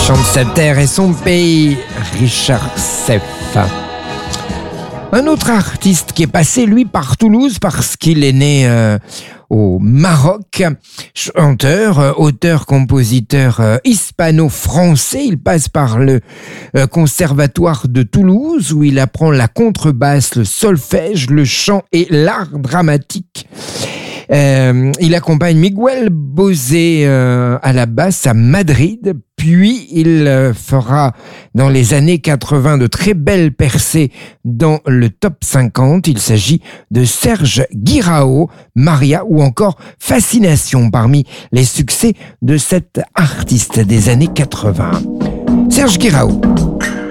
chante sa terre et son pays, Richard Seff. Un autre artiste qui est passé, lui, par Toulouse parce qu'il est né au Maroc. Chanteur, auteur, compositeur hispano-français. Il passe par le conservatoire de Toulouse où il apprend la contrebasse, le solfège, le chant et l'art dramatique. Il accompagne Miguel Bosé à la basse à Madrid, puis il fera dans les années 80 de très belles percées dans le top 50. Il s'agit de Serge Guirao, Maria ou encore Fascination parmi les succès de cet artiste des années 80. Serge Guirao.